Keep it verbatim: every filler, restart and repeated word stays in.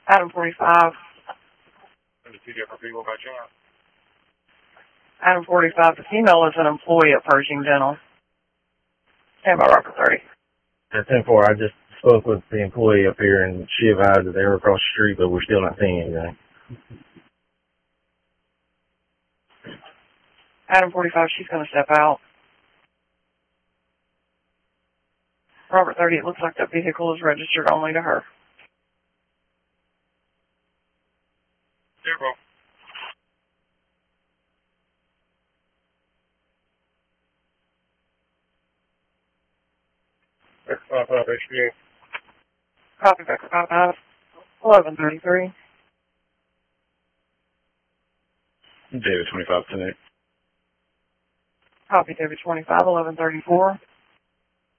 Item forty-five. And the two different people by chance. Item forty-five, the female is an employee at Pershing Dental. Stand by Robert thirty. At ten four, I just spoke with the employee up here, and she advised that they were across the street, but we're still not seeing anything. Item forty-five, she's going to step out. Robert thirty, it looks like that vehicle is registered only to her. Zero. X five five H P A. Copy back five five, eleven thirty-three. David twenty-five ten eight. Copy David twenty-five, eleven thirty-four.